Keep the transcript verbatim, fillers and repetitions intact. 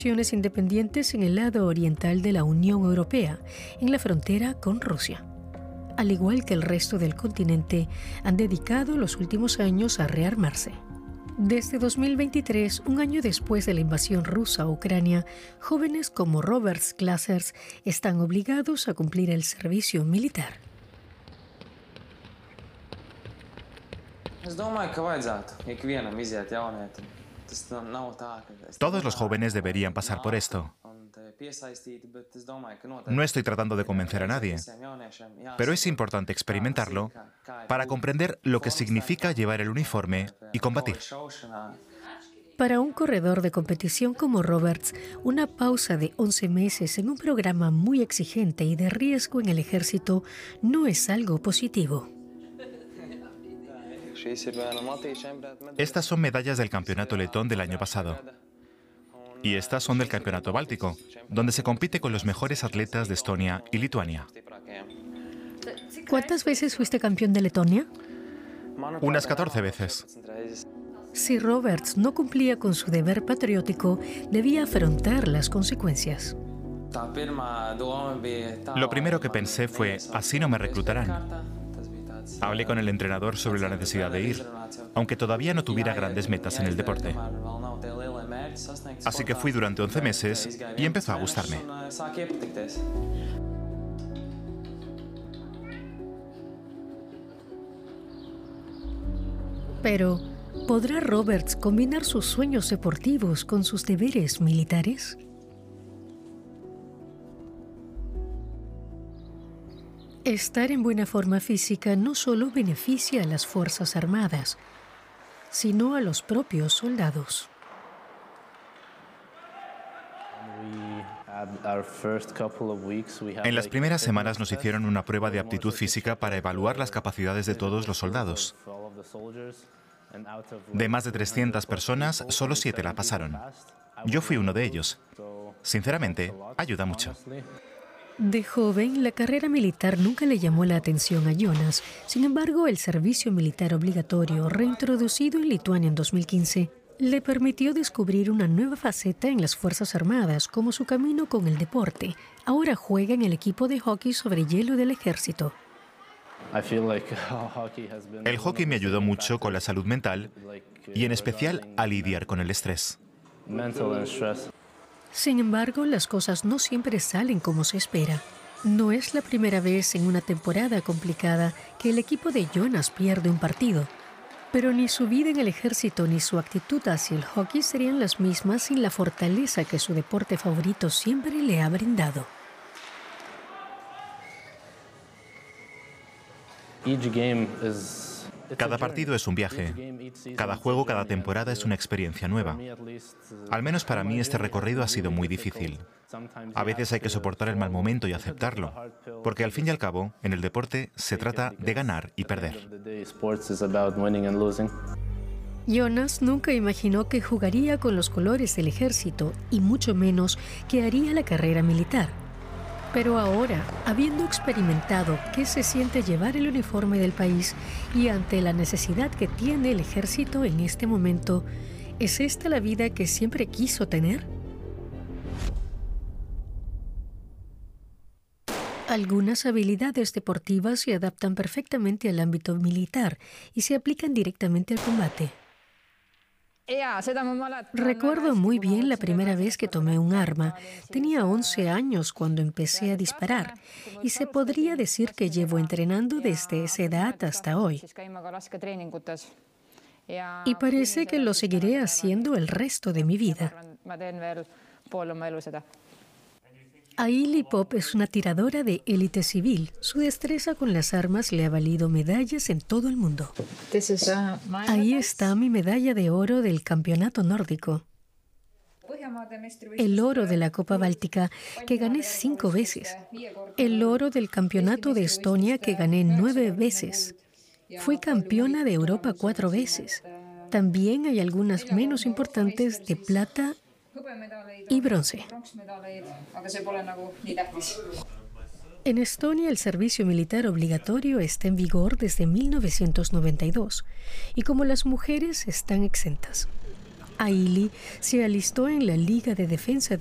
independientes en el lado oriental de la Unión Europea, en la frontera con Rusia. Al igual que el resto del continente, han dedicado los últimos años a rearmarse. Desde dos mil veintitrés, un año después de la invasión rusa a Ucrania, jóvenes como Robert Glasers están obligados a cumplir el servicio militar. Todos los jóvenes deberían pasar por esto. No estoy tratando de convencer a nadie, pero es importante experimentarlo para comprender lo que significa llevar el uniforme y combatir. Para un corredor de competición como Roberts, una pausa de once meses en un programa muy exigente y de riesgo en el ejército no es algo positivo. Estas son medallas del campeonato letón del año pasado. Y estas son del campeonato báltico, donde se compite con los mejores atletas de Estonia y Lituania. ¿Cuántas veces fuiste campeón de Letonia? Unas catorce veces. Si Roberts no cumplía con su deber patriótico, debía afrontar las consecuencias. Lo primero que pensé fue, así no me reclutarán. Hablé con el entrenador sobre la necesidad de ir, aunque todavía no tuviera grandes metas en el deporte. Así que fui durante once meses y empezó a gustarme. Pero, ¿podrá Roberts combinar sus sueños deportivos con sus deberes militares? Estar en buena forma física no solo beneficia a las Fuerzas Armadas, sino a los propios soldados. En las primeras semanas nos hicieron una prueba de aptitud física para evaluar las capacidades de todos los soldados. De más de trescientas personas, solo siete la pasaron. Yo fui uno de ellos. Sinceramente, ayuda mucho. De joven, la carrera militar nunca le llamó la atención a Jonas. Sin embargo, el servicio militar obligatorio, reintroducido en Lituania en dos mil quince, le permitió descubrir una nueva faceta en las Fuerzas Armadas, como su camino con el deporte. Ahora juega en el equipo de hockey sobre hielo del ejército. El hockey me ayudó mucho con la salud mental y en especial a lidiar con el estrés. Sin embargo, las cosas no siempre salen como se espera. No es la primera vez en una temporada complicada que el equipo de Jonas pierde un partido. Pero ni su vida en el ejército ni su actitud hacia el hockey serían las mismas sin la fortaleza que su deporte favorito siempre le ha brindado. Cada partido es un viaje. Cada juego, cada temporada es una experiencia nueva. Al menos para mí este recorrido ha sido muy difícil. A veces hay que soportar el mal momento y aceptarlo, porque al fin y al cabo, en el deporte se trata de ganar y perder. Jonas nunca imaginó que jugaría con los colores del ejército y mucho menos que haría la carrera militar. Pero ahora, habiendo experimentado qué se siente llevar el uniforme del país y ante la necesidad que tiene el ejército en este momento, ¿es esta la vida que siempre quiso tener? Algunas habilidades deportivas se adaptan perfectamente al ámbito militar y se aplican directamente al combate. Recuerdo muy bien la primera vez que tomé un arma. Tenía once años cuando empecé a disparar y se podría decir que llevo entrenando desde esa edad hasta hoy. Y parece que lo seguiré haciendo el resto de mi vida. Aili Pop es una tiradora de élite civil. Su destreza con las armas le ha valido medallas en todo el mundo. Ahí está mi medalla de oro del campeonato nórdico. El oro de la Copa Báltica, que gané cinco veces. El oro del campeonato de Estonia, que gané nueve veces. Fui campeona de Europa cuatro veces. También hay algunas menos importantes de plata y bronce. En Estonia el servicio militar obligatorio está en vigor desde mil novecientos noventa y dos y como las mujeres están exentas. Ailey se alistó en la Liga de Defensa